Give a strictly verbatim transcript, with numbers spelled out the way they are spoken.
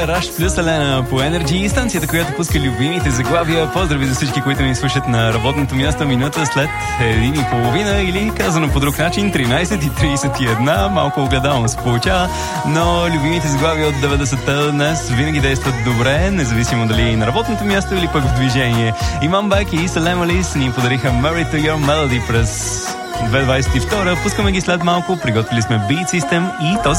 Rush плюс Елена по Energy, станцията, която пуска любимите заглавия. Поздрави за всички, които ни слушат на работното място минута след един и половина, или казано по друг начин тринайсет и трийсет и една. Малко огледално се получава, но любимите заглавия от деветдесетте днес винаги действат добре, независимо дали на работното място или пък в движение. Имам Бак и Салем Алис ни подариха Married to Your Melody през две хиляди двайсет и втора. Пускаме ги след малко, приготвили сме Beat System и този